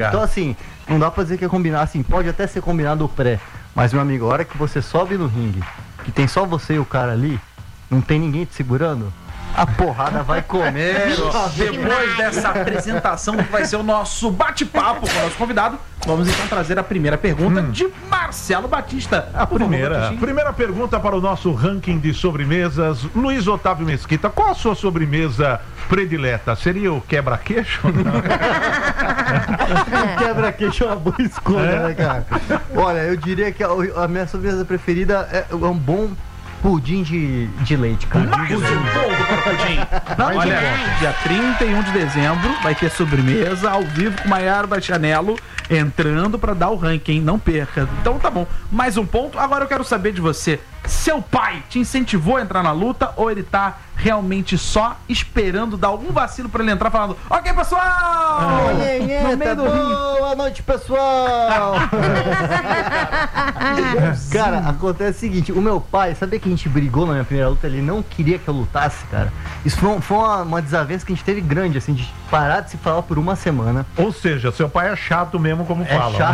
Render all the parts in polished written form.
Então assim, não dá pra dizer que é combinado, assim, pode até ser combinado o pré, mas meu amigo, a hora que você sobe no ringue, que tem só você e o cara ali, não tem ninguém te segurando, a porrada vai comer. Depois dessa apresentação que vai ser o nosso bate-papo com o nosso convidado, vamos então trazer a primeira pergunta de Marcelo Batista. A primeira pergunta para o nosso ranking de sobremesas. Luiz Otávio Mesquita, qual a sua sobremesa predileta? Seria o quebra-queixo? Quebra-queixo é uma boa escolha, né, cara? Olha, eu diria que a minha sobremesa preferida é um bom pudim de leite, cara. Mais um ponto para o pudim. Olha, dia 31 de dezembro vai ter sobremesa ao vivo com Maiara Bastianello entrando para dar o ranking, hein? Não perca. Então tá bom, mais um ponto. Agora eu quero saber de você, seu pai te incentivou a entrar na luta ou ele tá realmente só esperando dar algum vacilo para ele entrar falando: ok, pessoal! No meio do boa noite, pessoal! Cara, acontece o seguinte, o meu pai, sabia que a gente brigou na minha primeira luta? Ele não queria que eu lutasse, cara. Isso foi uma desavença que a gente teve grande, assim, de parar de se falar por uma semana. Ou seja, seu pai é chato mesmo, como fala. Chato.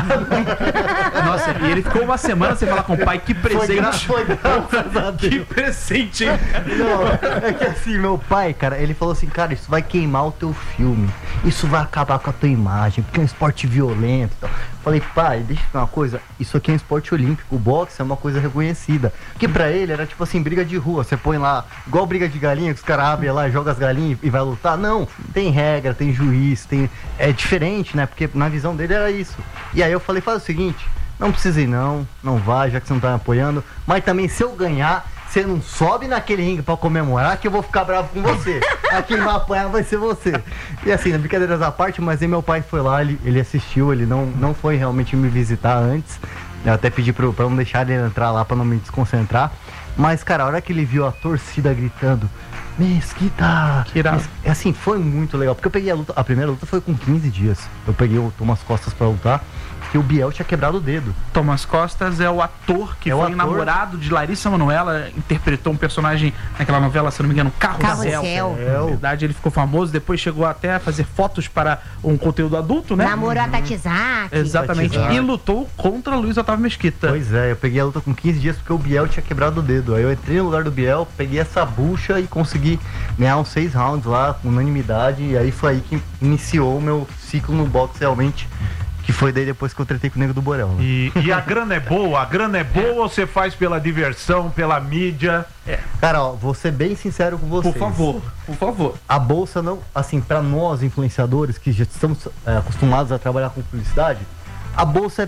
Nossa, e ele ficou uma semana sem falar com o pai. Que presente! Foi graças a Deus. Que presente, hein? Não, é que assim, meu pai, cara, ele falou assim, cara, isso vai queimar o teu filme, isso vai acabar com a tua imagem, porque é um esporte violento e tal. Falei, pai, deixa eu falar uma coisa, isso aqui é um esporte olímpico, o boxe é uma coisa reconhecida. Porque pra ele era tipo assim, briga de rua, você põe lá, igual briga de galinha, que os caras abrem lá e jogam as galinhas e vai lutar. Não, tem regra, tem juiz, é diferente, né? Porque na visão dele era isso. E aí eu falei, faz o seguinte, não precisa ir não vai, já que você não tá me apoiando, mas também se eu ganhar, você não sobe naquele ringue pra comemorar que eu vou ficar bravo com você. Quem vai apanhar vai ser você. E assim, brincadeiras à parte, mas aí meu pai foi lá, ele assistiu, ele não foi realmente me visitar antes. Eu até pedi pra não deixar ele entrar lá pra não me desconcentrar. Mas, cara, a hora que ele viu a torcida gritando, Mesquita! Assim, foi muito legal, porque eu peguei a primeira luta foi com 15 dias. Eu peguei o Thomas Costas pra lutar, que o Biel tinha quebrado o dedo. Thomas Costas é o ator que foi namorado de Larissa Manoela, interpretou um personagem naquela novela, se não me engano, Carrossel. Na verdade, ele ficou famoso, depois chegou até a fazer fotos para um conteúdo adulto, né? Namorou a Tatizaki. Exatamente, e lutou contra Luiz Otávio Mesquita. Pois é, eu peguei a luta com 15 dias porque o Biel tinha quebrado o dedo. Aí eu entrei no lugar do Biel, peguei essa bucha e consegui ganhar uns 6 rounds lá, com unanimidade, e aí foi aí que iniciou o meu ciclo no boxe realmente. Que foi daí depois que eu tretei com o Nego do Borel. Né? E a grana é boa? A grana é boa ou você faz pela diversão, pela mídia? Cara, ó, vou ser bem sincero com vocês. Por favor. A bolsa não, assim, pra nós influenciadores que já estamos acostumados a trabalhar com publicidade, a bolsa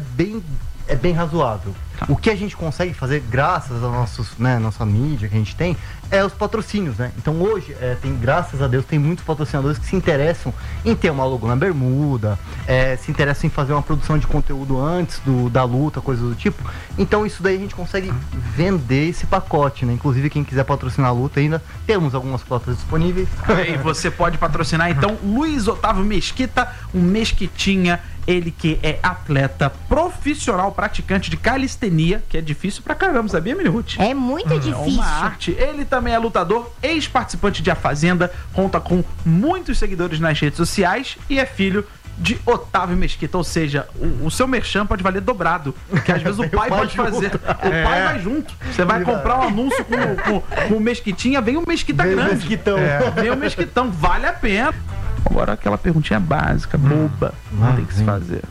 é bem razoável. O que a gente consegue fazer, graças a nossa mídia que a gente tem, é os patrocínios, né? Então hoje, graças a Deus, tem muitos patrocinadores que se interessam em ter uma logo na bermuda, se interessam em fazer uma produção de conteúdo antes da luta, coisas do tipo. Então isso daí a gente consegue vender esse pacote, né? Inclusive quem quiser patrocinar a luta ainda, temos algumas cotas disponíveis. E você pode patrocinar então Luiz Otávio Mesquita, um Mesquitinha, ele que é atleta profissional, praticante de calistenia, que é difícil pra caramba, sabia, Minirute? É muito difícil. É uma arte. Ele também é lutador, ex-participante de A Fazenda, conta com muitos seguidores nas redes sociais e é filho de Otávio Mesquita, ou seja, o seu merchan pode valer dobrado, porque às vezes o pai pode fazer, o pai vai junto, você vai comprar um anúncio com o Mesquitinha, vem o Mesquita grande, vem o Mesquitão, vale a pena. Agora aquela perguntinha básica, boba, não tem que se fazer.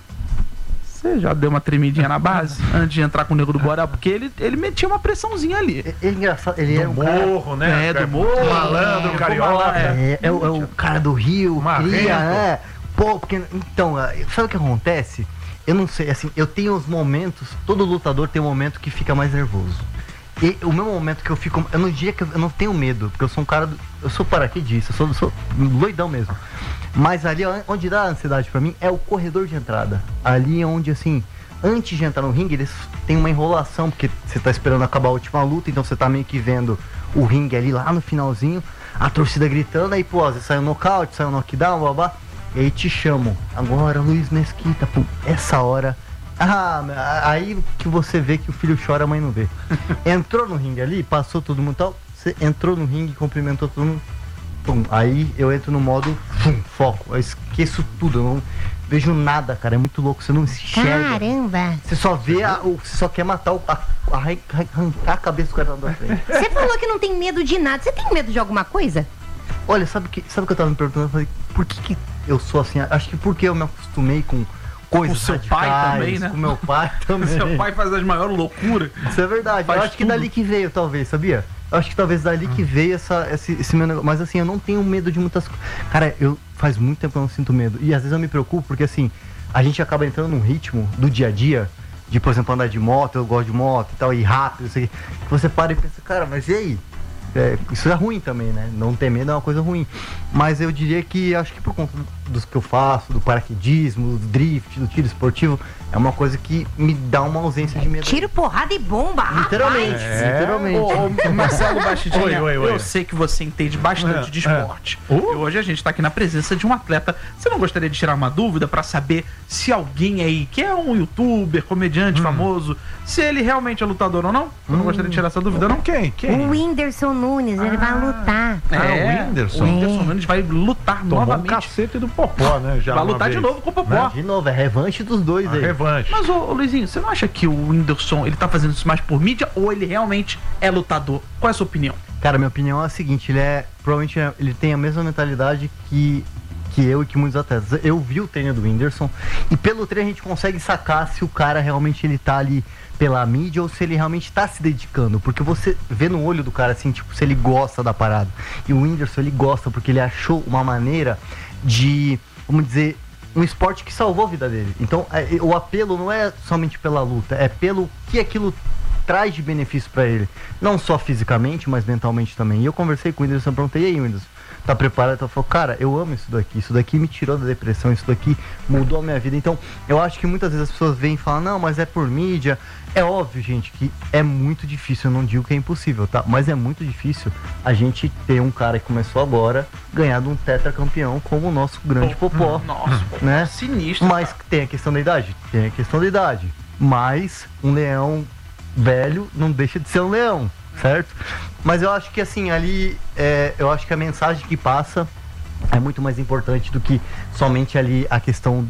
Você já deu uma tremidinha na base antes de entrar com o Nego do Borel? Porque ele metia uma pressãozinha ali. É engraçado, ele é um morro, né? Do morro. Malandro, carioca. É o cara do Rio, cria, né? Pô, porque, então, sabe o que acontece? Eu não sei, assim, eu tenho os momentos, todo lutador tem um momento que fica mais nervoso. E o meu momento que eu fico, eu não diria que eu não tenho medo, porque eu sou um cara, eu sou paraquedista, eu sou loidão mesmo. Mas ali onde dá a ansiedade pra mim é o corredor de entrada. Ali é onde, assim, antes de entrar no ringue, eles têm uma enrolação, porque você tá esperando acabar a última luta, então você tá meio que vendo o ringue ali lá no finalzinho, a torcida gritando, aí pô, você sai um nocaute, sai um knockdown, blá blá, e aí te chamam. Agora, Luiz Mesquita, pô, essa hora... aí que você vê que o filho chora, a mãe não vê. Entrou no ringue ali, passou todo mundo tal, você entrou no ringue, cumprimentou todo mundo, pum, aí eu entro no modo foco, eu esqueço tudo, vejo nada, cara. É muito louco, você não enxerga. Caramba! Você só vê, você só quer matar, arrancar a cabeça do cara da frente. Você falou que não tem medo de nada. Você tem medo de alguma coisa? Olha, sabe o que eu tava me perguntando? Eu falei, por que eu sou assim? Acho que porque eu me acostumei com coisas Com seu pai radicais, também, né? com meu pai também. Seu pai faz as maiores loucuras. Isso é verdade. Faz Eu acho que tudo. dali que veio, talvez, sabia? Eu acho que talvez dali que veio esse meu negócio. Mas assim, eu não tenho medo de muitas coisas. Cara, faz muito tempo que eu não sinto medo. E às vezes eu me preocupo porque assim, a gente acaba entrando num ritmo do dia a dia, de, por exemplo, andar de moto, eu gosto de moto e tal, e rápido, isso aqui. Você para e pensa, cara, mas e aí? Isso é ruim também, né? Não ter medo é uma coisa ruim. Mas eu diria que, acho que por conta dos que eu faço, do paraquedismo, do drift, do tiro esportivo, é uma coisa que me dá uma ausência de medo. Tiro, porrada e bomba, Literalmente, literalmente. Ô, Marcelo Bastitinha, Oi. eu sei que você entende bastante de esporte. E hoje a gente tá aqui na presença de um atleta. Você não gostaria de tirar uma dúvida pra saber se alguém aí, que é um youtuber, comediante famoso, se ele realmente é lutador ou não? Você não gostaria de tirar essa dúvida, não? Quem? O Whindersson Nunes, ele vai lutar. o Whindersson. O Whindersson Nunes vai lutar Tomou um novamente. cacete do Popó, né? Já Vai uma lutar de vez. novo com o Popó. De novo, é revanche dos dois aí. Revanche. Mas, ô Luizinho, você não acha que o Whindersson, ele tá fazendo isso mais por mídia ou ele realmente é lutador? Qual é a sua opinião? Cara, minha opinião é a seguinte, provavelmente ele tem a mesma mentalidade que eu e que muitos atletas. Eu vi o treino do Whindersson e pelo treino a gente consegue sacar se o cara realmente ele tá ali pela mídia ou se ele realmente tá se dedicando, porque você vê no olho do cara assim, tipo, se ele gosta da parada. E o Whindersson, ele gosta porque ele achou uma maneira de, vamos dizer, um esporte que salvou a vida dele. Então, o apelo não é somente pela luta, é pelo que aquilo traz de benefício pra ele. Não só fisicamente, mas mentalmente também. E eu conversei com o Whindersson, perguntei, e aí, Whindersson, tá preparado? Então, falou, cara, eu amo isso daqui me tirou da depressão, isso daqui mudou a minha vida. Então, eu acho que muitas vezes as pessoas vêm e falam, não, mas é por mídia. É óbvio, gente, que é muito difícil, eu não digo que é impossível, tá? Mas é muito difícil a gente ter um cara que começou agora, ganhar de um tetracampeão como o nosso grande Popó. Nossa, né? Sinistro. Mas tem a questão da idade? Tem a questão da idade. Mas um leão velho não deixa de ser um leão, certo? Mas eu acho que assim, ali, eu acho que a mensagem que passa é muito mais importante do que somente ali a questão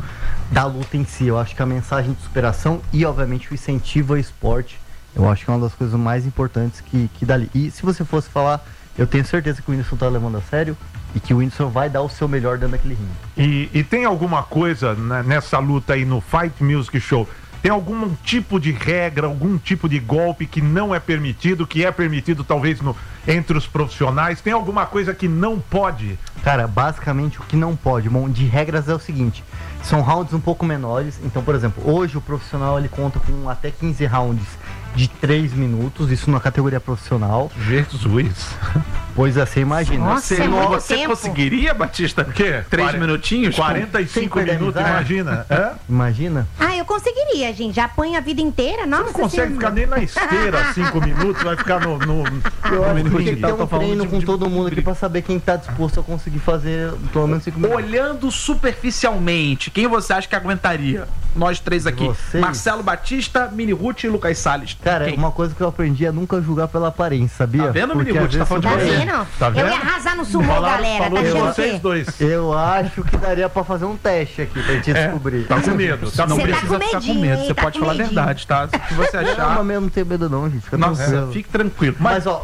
da luta em si. Eu acho que a mensagem de superação e, obviamente, o incentivo ao esporte, eu acho que é uma das coisas mais importantes que dali. E se você fosse falar, eu tenho certeza que o Whindersson tá levando a sério e que o Whindersson vai dar o seu melhor dentro daquele ringue. E tem alguma coisa nessa luta aí no Fight Music Show? Tem algum tipo de regra, algum tipo de golpe que não é permitido, que é permitido talvez entre os profissionais? Tem alguma coisa que não pode? Cara, basicamente o que não pode, bom, de regras é o seguinte, são rounds um pouco menores, então, por exemplo, hoje o profissional ele conta com até 15 rounds de 3 minutos, isso na categoria profissional. Jesus. Pois é, você imagina. Nossa, é muito Você tempo. conseguiria, Batista? O quê? 3 minutinhos? 45 Sem minutos, perder a imagina. É? Imagina? Ah, eu conseguiria, gente. Já apanha a vida inteira. Nossa, Não consegue ficar nem na esteira 5 minutos, vai ficar no Eu acho que tem que ringue. ter um treino com todo mundo aqui pra saber quem tá disposto a conseguir fazer pelo menos 5 minutos. Olhando superficialmente, quem você acha que aguentaria? Nós três aqui. Vocês? Marcelo Batista, Mini Ruth e Lucas Salles. Cara, Quem? uma coisa que eu aprendi é nunca julgar pela aparência, sabia? Tá vendo, Porque Mini às Ruth? Tá vezes falando de Tá você- vendo? Tá Eu vendo? ia arrasar no sumô, galera. Tá falou de achando o vocês quê? dois. Eu acho que daria pra fazer um teste aqui pra gente descobrir. Tá com medo. Tá Não com Você tá medo. precisa com ficar com medinho, medo. hein? Você Tá pode com falar a medinho. verdade, tá? Se você Não, achar. mas eu não tenho medo não, gente. Fica Nossa, tranquilo. fique tranquilo. Mas ó,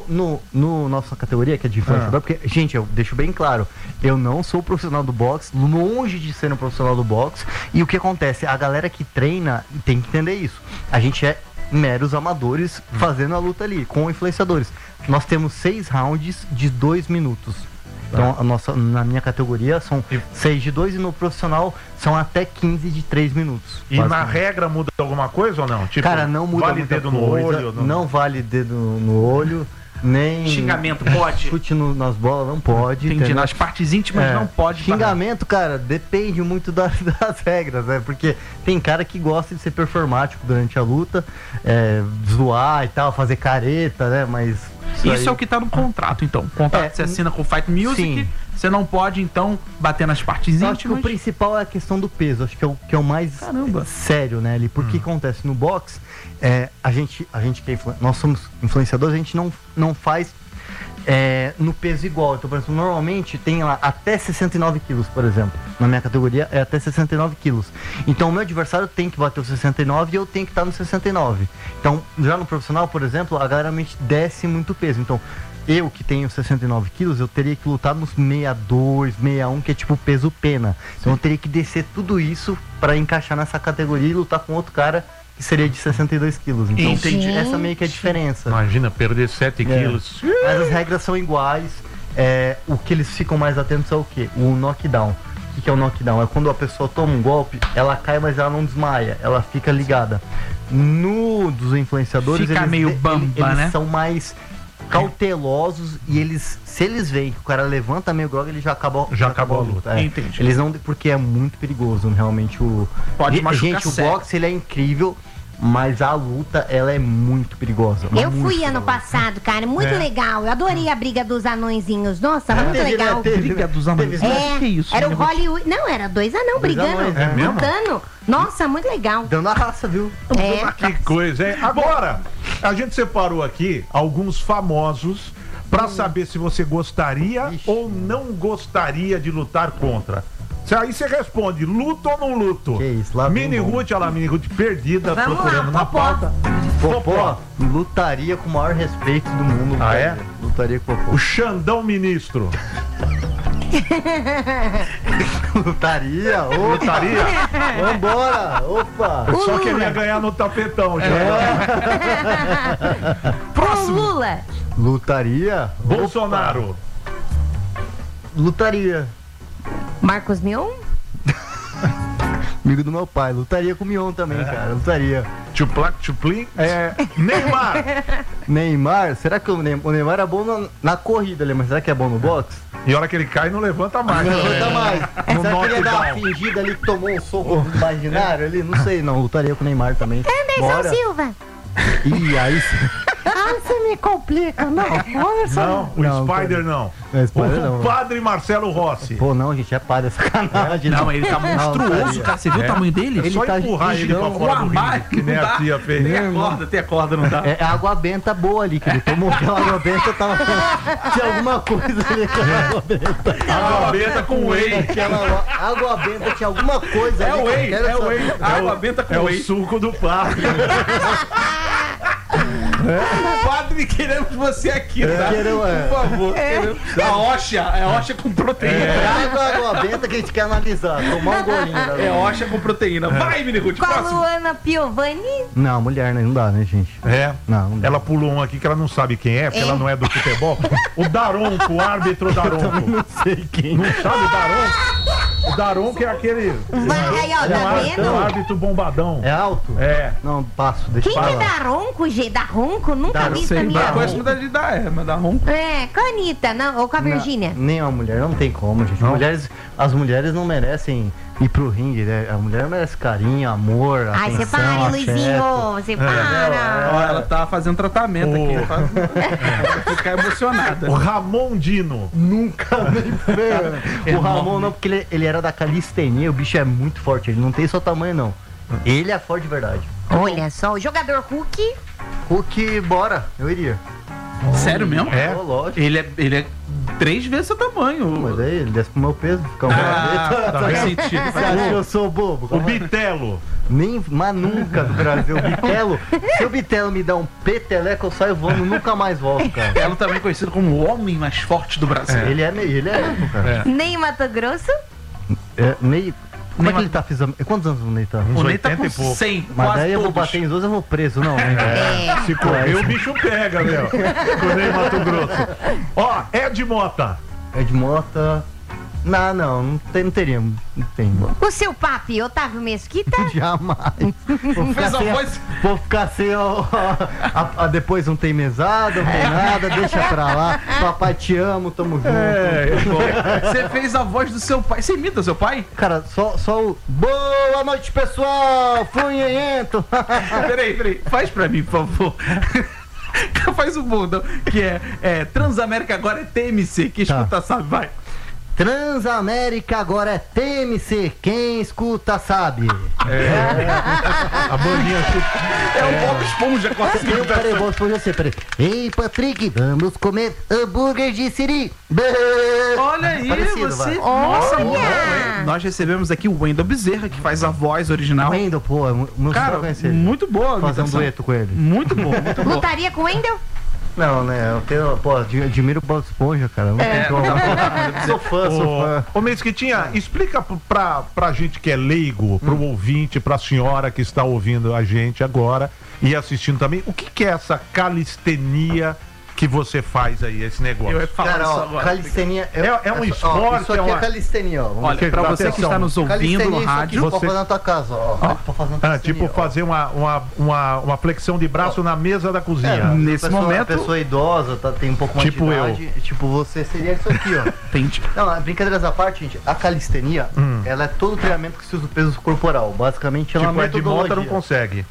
no nossa categoria, que é de influenciador, porque, gente, eu deixo bem claro, eu não sou profissional do boxe, longe de ser um profissional do boxe, e o que acontece? A galera que treina tem que entender isso. A gente é meros amadores fazendo a luta ali, com influenciadores. Nós temos 6 rounds de 2 minutos. Então, na minha categoria são 6 de 2 e no profissional são até 15 de 3 minutos. E na basicamente. regra muda alguma coisa ou não? Tipo, Cara, não muda vale muita dedo coisa, no olho? não vale dedo no olho, nem Xingamento pode? chute nas bolas, não pode. Entendi. entendeu? Nas partes íntimas não pode. Xingamento, cara, depende muito das regras, né? Porque tem cara que gosta de ser performático durante a luta, zoar e tal, fazer careta, né? Mas Isso aí- é o que tá no contrato, então. O contrato que você assina com o Fight Music, Sim. você não pode, então, bater nas partes Eu acho que o íntimas. principal é a questão do peso, acho que é o mais Caramba. sério, né, ali. Porque acontece no boxe, a gente que nós somos influenciadores, a gente não faz no peso igual. Então, por exemplo, normalmente tem lá até 69 quilos, por exemplo. Na minha categoria é até 69 quilos. Então, o meu adversário tem que bater os 69 e eu tenho que estar no 69. Então, já no profissional, por exemplo, a galera realmente desce muito peso. Então, eu que tenho 69 quilos, eu teria que lutar nos 62, 61, que é tipo peso pena. Então, eu teria que descer tudo isso para encaixar nessa categoria e lutar com outro cara que seria de 62 quilos. Então, Entendi. essa meio que é a diferença. Imagina, perder 7 quilos. Mas as regras são iguais. O que eles ficam mais atentos é o quê? O knockdown. O que é o knockdown? É quando a pessoa toma um golpe, ela cai, mas ela não desmaia. Ela fica ligada. No dos influenciadores, Fica meio bamba, eles né? são mais cautelosos e se eles veem que o cara levanta meio grog, ele já acabou a luta. Entendi. Eles não, porque é muito perigoso, realmente Pode machucar gente, o sério. boxe ele é incrível, mas a luta ela é muito perigosa. Eu muito fui ano perigosa. passado, cara, muito legal. Eu adorei a briga dos anõezinhos. Nossa, muito Teve, né? legal. Teve. Briga dos anões. É, Que isso? era o Hollywood. Não, era 2 anão brigando. anões, é mesmo? Lutando. Nossa, muito legal. Dando a raça, viu? É. Que coisa, hein? Agora, a gente separou aqui alguns famosos pra saber se você gostaria Ixi. ou não gostaria de lutar contra. Aí você responde, luto ou não luto? Que isso, lá vem Mini bom. Ruth, olha lá, Mini Ruth perdida, Vamos procurando lá, na Popó. pauta. Popó lutaria com o maior respeito do mundo. Ah, é? Lutaria com o Popó. O Xandão Ministro. Lutaria? Opa! Lutaria? Vambora! Opa! Só Lula. queria ganhar no tapetão. Já. O Lula. Lutaria? Bolsonaro. Lutaria. Marcos Mion? Amigo do meu pai. Lutaria com o Mion também, cara. Lutaria. Tchuplac, tchuplim. Neymar. Neymar? Será que o Neymar é bom na corrida ali, mas será que é bom no boxe? E a hora que ele cai, não levanta mais. Não levanta mais. No Será que ele ia dar uma knockdown. fingida ali que tomou um soco imaginário ali? Não sei, não. Lutaria com o Neymar também. Anderson Silva. Ih, aí você me complica. Não, olha só. Não, o Não, Spider não. Não, Spider O não. Padre Marcelo Rossi. Pô, não, gente, é padre, é sacanagem. Não, ele tá Não, monstruoso, lutaria. cara. Você viu o tamanho dele? É só tá empurrar ele pra gigante. fora do armário ringue, que nem não a dá. tia fez. Tem a corda, não dá. É água benta boa ali, que ele tomou aquela água benta, tinha alguma coisa ali com a água benta. Água benta com whey. Aquela água benta tinha alguma coisa É ali. o que eu whey, quero é o saber. whey. Água benta com É whey. o suco do padre. Padre, queremos você aqui, tá? Queremos, Por favor. queremos. A Oxa, é Oxa com proteína. Traga a água benta que a gente quer analisar, tomar um golinho. da É água. Oxa com proteína. Vai, Miniguti, Com a próximo. Luana Piovani. Não, mulher, né? Não dá, né, gente? É. Não dá. Ela pulou um aqui que ela não sabe quem é, porque ela não é do futebol. O Daronco, o árbitro Daronco. Não sei quem. Não sabe o Daronco? O Daronco é aquele. Vai, aí, ó, tá um vendo? árbitro bombadão. É alto? É. Não, passo, deixa Quem pra que lá. dá ronco, G? Dá ronco? Nunca Dá, vi não isso na sei, minha dá Eu conheço vida. muita de dar, mas dá ronco. É, com a Anitta, não, ou com a Virgínia. Nem a mulher, não tem como, gente. As mulheres não merecem ir pro ringue, né? A mulher merece carinho, amor, Ai, atenção, você para, afeto. Luizinho. Você para. Ó, ela tá fazendo tratamento aqui. Oh. Pra ficar emocionada. O Ramon Dino. Nunca nem foi. O Ramon não, porque ele era da calistenia, o bicho é muito forte, ele não tem só tamanho não. Ele é forte de verdade. Olha só, o jogador Hulk. Hulk, bora, eu iria. Sério mesmo? É? Ô, lógico. Ele é 3 vezes seu tamanho. Mas aí ele desce pro meu peso, fica um Ah, tá faz vendo? sentido. Você acha que eu sou bobo? O Bitelo. Mas nunca do Brasil. O Bitelo, se o Bitelo me dá um peteleco, eu saio voando, nunca mais volto, cara. Ela também é conhecido como o homem mais forte do Brasil. Ele é mesmo, cara. Nem Mato Grosso. Ney, como é que Ney ele tá fazendo? Quantos anos o Ney tá? O Ney tá 80 com e pouco. 100, Mas quase daí eu vou todos. bater em 12, eu vou preso, não, né? É. Se correr, o bicho pega, meu. Quando é em Mato Grosso. Ó, Ed Mota. Ed Mota. Não teríamos. Não tem. O seu papi, Otávio Mesquita. Jamais. Vou ficar Fez a sem, voz. vou ficar sem depois não tem mesada, não tem nada, deixa pra lá. Papai, te amo, tamo junto. Você fez a voz do seu pai. Você imita seu pai? Cara, só o. Boa noite, pessoal! Funhento! Peraí. Faz pra mim, por favor. Faz o bundão, que é Transamérica agora é TMC. Quem Tá. escuta sabe, vai. Transamérica agora é TMC. Quem escuta sabe. A bandinha É o Bob Esponja com a Peraí, vou responder você, peraí. Ei, Patrick, vamos comer hambúrguer de siri. Olha aí, Parecido, você. vai. Nossa, Olha! muito bom, hein? Nós recebemos aqui o Wendel Bezerra, que faz a voz original. Wendel, pô, meu Cara, sonho é conhecer ele. muito boa a Fazer um imitação. dueto com ele. Muito bom, muito bom. Lutaria com o Wendel? Não, né? Eu tenho, pô, admiro o Bob Esponja, cara. Não tem como. Sou fã, sou fã. Ô Mesquitinha, explica pra gente que é leigo, pro ouvinte, pra senhora que está ouvindo a gente agora e assistindo também, o que é essa calistenia que você faz aí, esse negócio? Eu ia falar Cara, isso ó, agora. calistenia É um esporte, Isso aqui é uma- é calistenia, ó. Olha, pra Dá você que atenção. está nos ouvindo no Calistenia, isso aqui rádio, você pode você- fazer na tua casa, ó. Pode fazer na calistenia, tipo ó. fazer uma flexão de braço na mesa da cozinha. nesse momento- A pessoa idosa, tem um pouco mais Tipo de idade. Tipo, você seria isso aqui, ó. Entendi. Não, brincadeiras à parte, gente, a calistenia, ela é todo treinamento que se usa o peso corporal. Basicamente, ela é Tipo, uma Ed Mota não metodologia. consegue.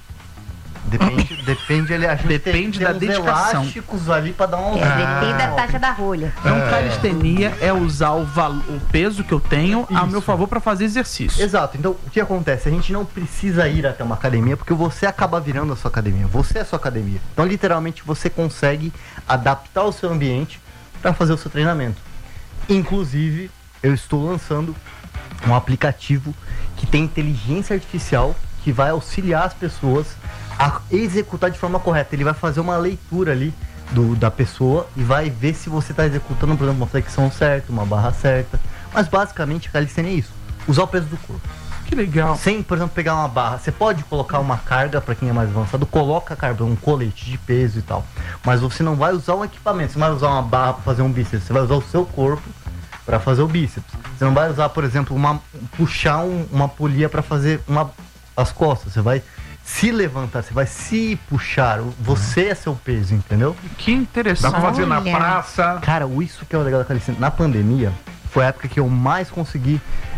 Depende, a gente Depende tem da uns dedicação. elásticos ali pra dar um... Depende da taxa da rolha. Então, calistenia é usar o peso que eu tenho a meu favor pra fazer exercício. Exato, então o que acontece? A gente não precisa ir até uma academia porque você acaba virando a sua academia. Você é a sua academia. Então, literalmente, você consegue adaptar o seu ambiente para fazer o seu treinamento. Inclusive, eu estou lançando um aplicativo que tem inteligência artificial que vai auxiliar as pessoas a executar de forma correta. Ele vai fazer uma leitura ali da pessoa e vai ver se você está executando, por exemplo, uma flexão certa, uma barra certa. Mas basicamente a calistenia é isso: usar o peso do corpo. Que legal. Sem, por exemplo, pegar uma barra. Você pode colocar uma carga, para quem é mais avançado, coloca a carga, um colete de peso e tal. Mas você não vai usar um equipamento, você não vai usar uma barra para fazer um bíceps, você vai usar o seu corpo para fazer o bíceps. Você não vai usar, por exemplo, puxar uma polia para fazer as costas. Você vai se levantar, você vai se puxar. Você é seu peso, entendeu? Que Dá interessante. pra fazer na Olha. praça. Cara, isso que é o legal da calistenia. Na pandemia, foi a época que eu mais consegui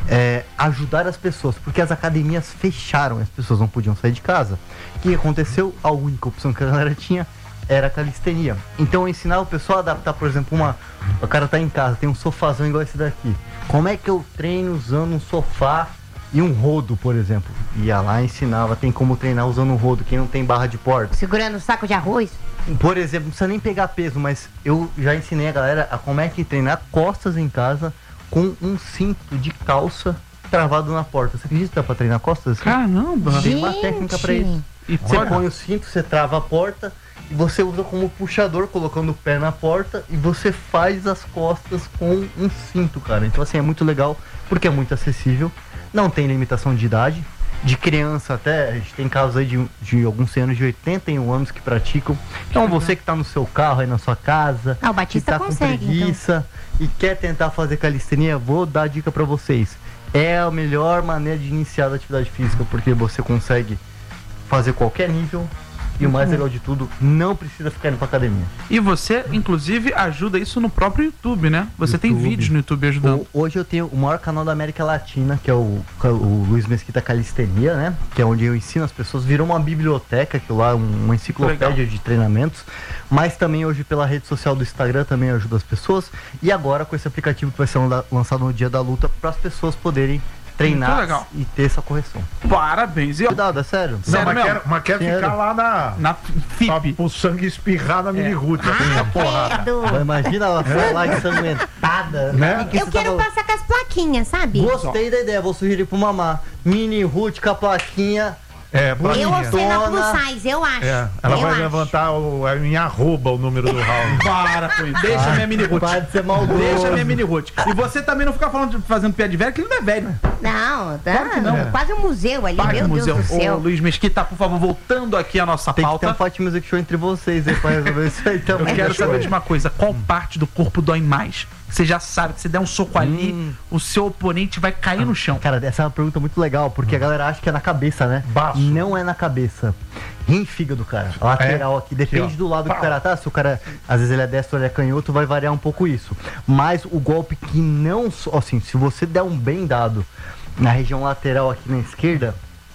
ajudar as pessoas, porque as academias fecharam, as pessoas não podiam sair de casa. O que aconteceu? A única opção que a galera tinha era a calistenia. Então eu ensinava o pessoal a adaptar, por exemplo, o cara tá em casa, tem um sofazão igual esse daqui. Como é que eu treino usando um sofá e um rodo, por exemplo? Ia lá e ensinava, tem como treinar usando um rodo, quem não tem barra de porta. Segurando o saco de arroz? Por exemplo, não precisa nem pegar peso, mas eu já ensinei a galera a como é que treinar costas em casa com um cinto de calça travado na porta. Você acredita que dá pra treinar costas assim? Caramba. Tem uma técnica pra isso. E Você olha, põe o cinto, você trava a porta e você usa como puxador, colocando o pé na porta, e você faz as costas com um cinto, cara. Então assim, é muito legal, porque é muito acessível, não tem limitação de idade. De criança até, a gente tem casos aí de alguns senhores de 81 anos que praticam. Então você que tá no seu carro aí na sua casa, Ah, o Batista que tá consegue, com preguiça e quer tentar fazer calistenia, vou dar a dica pra vocês. É a melhor maneira de iniciar a atividade física, porque você consegue fazer qualquer nível. E o mais legal de tudo, não precisa ficar indo pra academia. e você, inclusive, ajuda isso no próprio YouTube, né? Você tem YouTube. vídeos no YouTube ajudando. Hoje eu tenho o maior canal da América Latina, que é o Luiz Mesquita Calistenia, né? Que é onde eu ensino as pessoas. Virou uma biblioteca, que lá uma enciclopédia Legal. de treinamentos. Mas também hoje pela rede social do Instagram também ajuda as pessoas. E agora com esse aplicativo que vai ser lançado no dia da luta, para as pessoas poderem Muito treinar legal. e ter essa correção. Parabéns. E ó, Cuidado, é sério. Sério Não, mesmo? mas quer Sério. ficar lá na pra FIP. o sangue espirrar na mini root. Assim, a porrada. Credo. Imagina ela foi lá ensanguentada, Né? O que Eu você quero tava- passar com as plaquinhas, sabe? Gostei da ideia, vou sugerir pro mamá. Mini root com a plaquinha. É, pra Eu mim, ou você na plus Dona- size, eu acho. é. Ela eu vai acho. levantar em arroba o número do round. Para com isso. Deixa minha mini root. Para de ser maldoso. Deixa minha mini root. E você também não fica fazendo piada de velho, que ele não é velho. Não, tá. Claro que não. Quase um museu ali, Pai meu do museu. Deus do Ô, céu. Luiz Mesquita, por favor, voltando aqui à nossa Tem que ter um pauta. Fight Music Show entre vocês aí pra resolver isso aí Eu também. quero saber de uma coisa, qual parte do corpo dói mais? Você já sabe que se der um soco ali, o seu oponente vai cair no chão. Cara, essa é uma pergunta muito legal, porque a galera acha que é na cabeça, né? Baço. Não é na cabeça. Rim e fígado, cara. A lateral aqui. Depende Aqui, ó. do lado que o Pau. cara tá. Se o cara, às vezes ele é destro ou ele é canhoto, vai variar um pouco isso. Mas o golpe que não... Assim, se você der um bem dado na região lateral aqui na esquerda,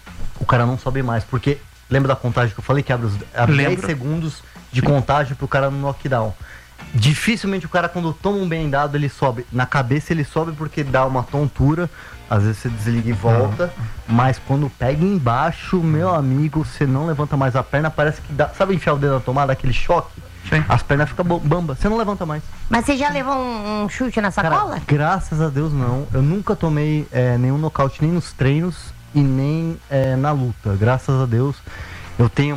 o cara não sobe mais. Porque, lembra da contagem que eu falei? Que abre 10 Lembro. segundos de contagem pro cara no knockdown. dificilmente o cara, quando toma um bem dado, ele sobe. Na cabeça ele sobe porque dá uma tontura. Às vezes você desliga e volta. Mas quando pega embaixo, meu amigo, você não levanta mais a perna. Parece que dá. Sabe enfiar o dedo na tomada, aquele choque? Sim. As pernas ficam bamba. Você não levanta mais. Mas você já levou um chute na sacola? Cara, graças a Deus não. Eu nunca tomei nenhum nocaute, nem nos treinos e nem na luta. Graças a Deus. Eu tenho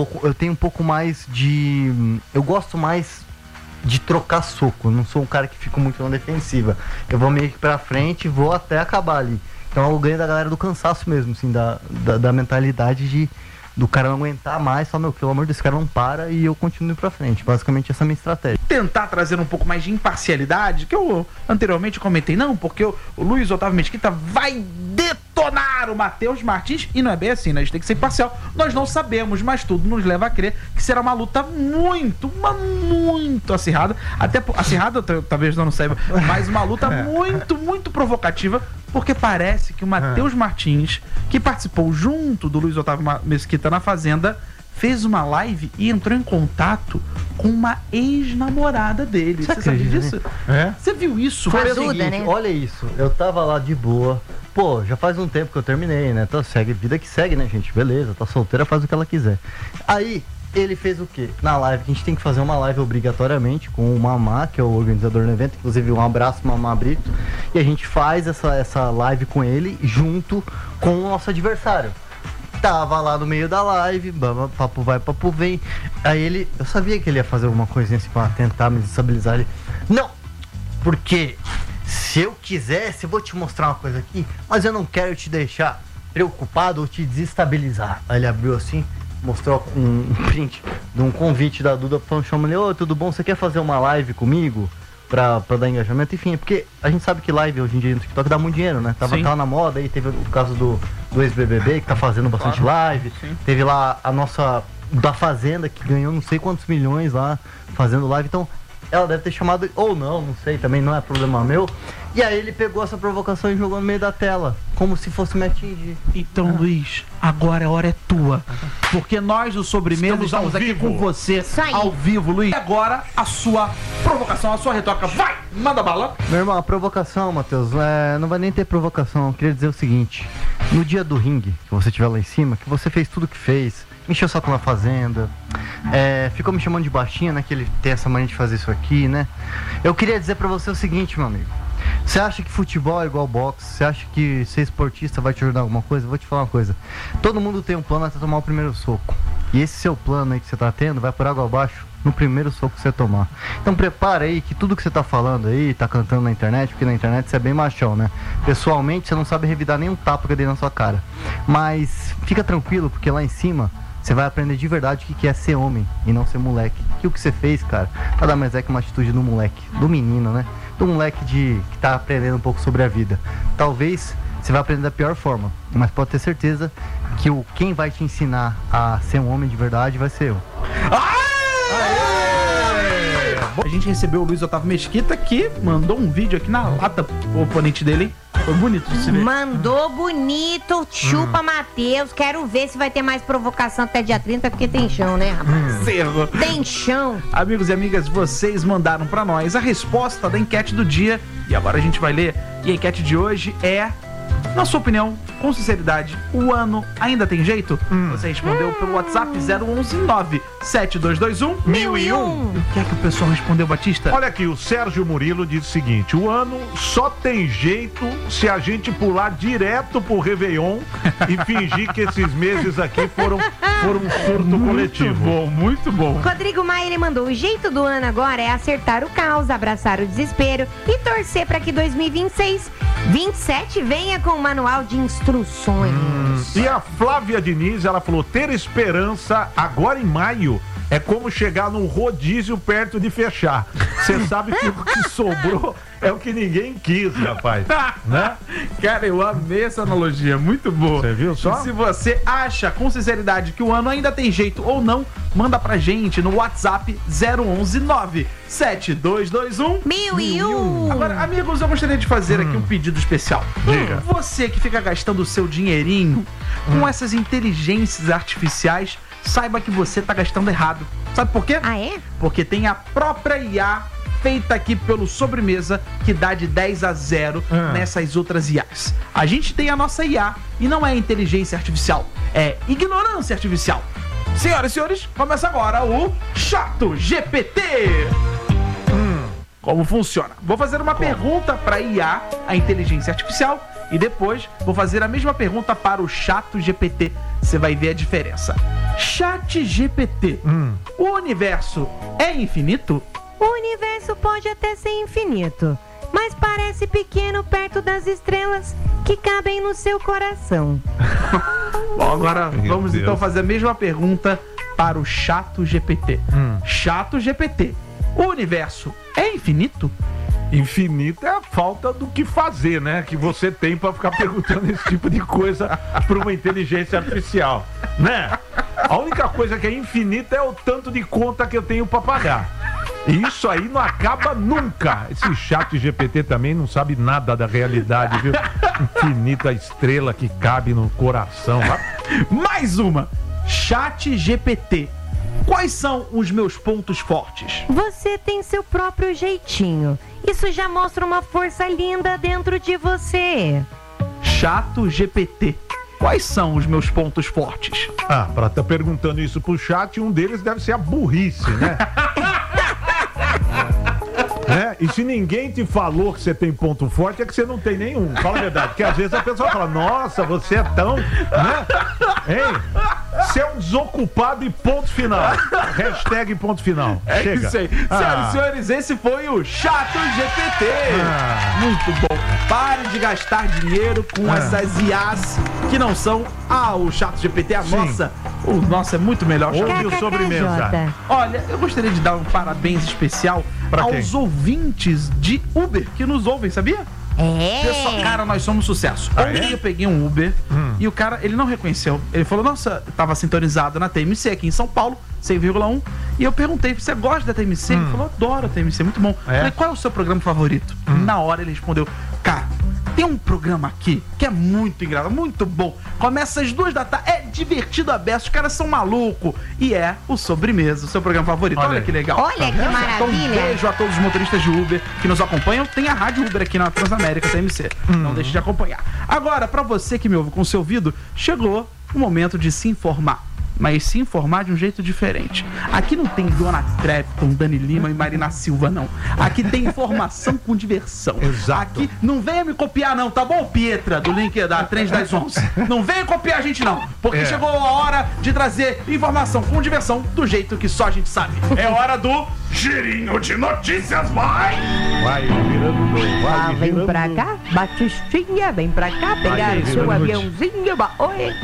um pouco mais de. Eu gosto mais de trocar soco. Eu não sou um cara que fica muito na defensiva. Eu vou meio que pra frente e vou até acabar ali. Então eu ganho da galera do cansaço mesmo, assim, da mentalidade do cara não aguentar mais, falar, meu, pelo amor desse cara não para e eu continuo pra frente. Basicamente essa é a minha estratégia. Tentar trazer um pouco mais de imparcialidade, que eu anteriormente comentei, não, porque o Luiz Otávio Mesquita vai detonar o Matheus Martins, e não é bem assim, né? A gente tem que ser imparcial. Nós não sabemos, mas tudo nos leva a crer que será uma luta muito acirrada, até acirrada, talvez não saiba, mas uma luta muito provocativa, porque parece que o Matheus Martins, que participou junto do Luiz Otávio Mesquita na Fazenda, fez uma live e entrou em contato com uma ex-namorada dele. Você sabe disso? Você viu isso? Foi o Ajuda, seguinte, né? olha isso, eu tava lá de boa. Pô, já faz um tempo que eu terminei, né? Então segue, vida que segue, né, gente? Beleza, tá solteira, faz o que ela quiser. Aí, ele fez o quê? Na live, que a gente tem que fazer uma live obrigatoriamente com o Mamá, que é o organizador do evento. Inclusive, um abraço, Mamá Brito. E a gente faz essa live com ele junto com o nosso adversário. Tava lá no meio da live, papo vai, papo vem. Aí eu sabia que ele ia fazer alguma coisinha assim pra tentar me desestabilizar. Ele, não, porque se eu quisesse, eu vou te mostrar uma coisa aqui, mas eu não quero te deixar preocupado ou te desestabilizar. Aí ele abriu assim, mostrou um print de um convite da Duda falando, chama ele, ô, tudo bom, você quer fazer uma live comigo? Pra dar engajamento, enfim, porque a gente sabe que live hoje em dia no TikTok dá muito dinheiro, né? Tava na moda, aí teve o caso do ex-BBB, que tá fazendo bastante live, teve lá a nossa da Fazenda, que ganhou não sei quantos milhões lá, fazendo live, então ela deve ter chamado, ou não sei, também não é problema meu, e aí ele pegou essa provocação e jogou no meio da tela, como se fosse me atingir. Então, Luiz, agora a hora é tua, porque nós do Sobremesa estamos aqui com você, ao vivo, Luiz. E agora, a sua provocação, a sua retoca, vai, manda bala. Meu irmão, a provocação, Matheus, não vai nem ter provocação, eu queria dizer o seguinte, no dia do ringue, que você estiver lá em cima, que você fez tudo que fez, encheu o saco na Fazenda, ficou me chamando de baixinha, né, que ele tem essa mania de fazer isso aqui, né. Eu queria dizer pra você o seguinte, meu amigo, você acha que futebol é igual boxe? Você acha que ser esportista vai te ajudar em alguma coisa? Eu vou te falar uma coisa, todo mundo tem um plano até tomar o primeiro soco, e esse seu plano aí que você tá tendo vai por água abaixo no primeiro soco que você tomar. Então prepara aí que tudo que você tá falando aí, tá cantando na internet, porque na internet você é bem machão, né? Pessoalmente você não sabe revidar nem um tapa que eu dei na sua cara, mas fica tranquilo, porque lá em cima você vai aprender de verdade o que é ser homem e não ser moleque. Que o que você fez, cara, nada mais é que uma atitude do moleque, do menino, né? Do moleque que tá aprendendo um pouco sobre a vida. Talvez você vai aprender da pior forma, mas pode ter certeza que quem vai te ensinar a ser um homem de verdade vai ser eu. A gente recebeu o Luiz Otávio Mesquita, que mandou um vídeo aqui na lata, o oponente dele, hein? Foi bonito de se ver. Mandou bonito, chupa Matheus. Quero ver se vai ter mais provocação até dia 30, porque tem chão, né, rapaz? Cerro. Tem chão. Amigos e amigas, vocês mandaram pra nós a resposta da enquete do dia, e agora a gente vai ler. E a enquete de hoje é, na sua opinião, com sinceridade, o ano ainda tem jeito? Você respondeu pelo WhatsApp 011-97221-1001. O que é que o pessoal respondeu, Batista? Olha aqui, o Sérgio Murilo diz o seguinte, o ano só tem jeito se a gente pular direto pro Réveillon e fingir que esses meses aqui foram um surto coletivo. Muito bom. Rodrigo Maia, ele mandou, o jeito do ano agora é acertar o caos, abraçar o desespero e torcer para que 2027 venha com um manual de instruções. E a Flávia Diniz, ela falou, ter esperança agora em maio é como chegar num rodízio perto de fechar. Você sabe que o que sobrou é o que ninguém quis, rapaz. Né? Cara, eu amei essa analogia, muito boa. Você viu só? E se você acha com sinceridade que o ano ainda tem jeito ou não, manda pra gente no WhatsApp 011-97221-1001. Agora, amigos, eu gostaria de fazer aqui um pedido especial. Diga. Você que fica gastando o seu dinheirinho com essas inteligências artificiais saiba que você tá gastando errado. Sabe por quê? Ah, é? Porque tem a própria IA feita aqui pelo Sobremesa que dá de 10 a 0 nessas outras IAs. A gente tem a nossa IA e não é inteligência artificial, é ignorância artificial. Senhoras e senhores, começa agora o Chato GPT. Como funciona? Vou fazer uma pergunta para IA, a inteligência artificial, e depois vou fazer a mesma pergunta para o Chato GPT. Você vai ver a diferença. Chat GPT. O universo é infinito? O universo pode até ser infinito, mas parece pequeno perto das estrelas que cabem no seu coração. Bom, agora Meu vamos Deus. então fazer a mesma pergunta para o Chato GPT. Chato GPT. O universo é infinito? Infinito é a falta do que fazer, né? Que você tem pra ficar perguntando esse tipo de coisa pra uma inteligência artificial, né? A única coisa que é infinita é o tanto de conta que eu tenho pra pagar. E isso aí não acaba nunca. Esse Chat GPT também não sabe nada da realidade, viu? Infinita estrela que cabe no coração. Mais uma. Chat GPT. Quais são os meus pontos fortes? Você tem seu próprio jeitinho. Isso já mostra uma força linda dentro de você. Chato GPT. Quais são os meus pontos fortes? Ah, pra estar perguntando isso pro chat, um deles deve ser a burrice, né? Né? E se ninguém te falou que você tem ponto forte, é que você não tem nenhum. Fala a verdade. Porque às vezes a pessoa fala, nossa, você é tão... Né? Hein? Você é um desocupado e ponto final. Hashtag ponto final. É Chega. isso aí. Senhoras e senhores, esse foi o Chato GPT. Muito bom. Pare de gastar dinheiro com essas IAs que não são... o Chato GPT, a Sim. nossa. O nosso é muito melhor. Chato. Ouve o Sobremesa. KKKJ. Olha, eu gostaria de dar um parabéns especial Pra aos quem? ouvintes de Uber que nos ouvem, sabia? Pessoal, É. cara, nós somos sucesso. Ontem eu peguei um Uber e o cara, ele não reconheceu. Ele falou, nossa, tava sintonizado na TMC aqui em São Paulo, 100,1. E eu perguntei, você gosta da TMC? Ele falou, adoro a TMC, muito bom. É? Falei, qual é o seu programa favorito? Na hora ele respondeu, cara, tem um programa aqui que é muito engraçado, muito bom. Começa às 2 da tarde, é divertido a beça, os caras são malucos. E é o Sobremesa, o seu programa favorito. Olha Olha aí. que legal. Olha que Então, um maravilha. beijo a todos os motoristas de Uber que nos acompanham. Tem a Rádio Uber aqui na Transamérica TMC. Não deixe de acompanhar. Agora, pra você que me ouve com seu ouvido, chegou o momento de se informar. Mas se informar de um jeito diferente. Aqui não tem Dona Trepton, Dani Lima e Marina Silva, não. Aqui tem informação com diversão. Exato. Aqui não venha me copiar, não, tá bom, Pietra, do link da Trens das 11. Não venha copiar a gente, não. Porque chegou a hora de trazer informação com diversão do jeito que só a gente sabe. É hora do Girinho de Notícias, vai! Vai girando, vai Vem girando. pra cá, Batistinha, vem pra cá, pegar o seu virando aviãozinho. Oi,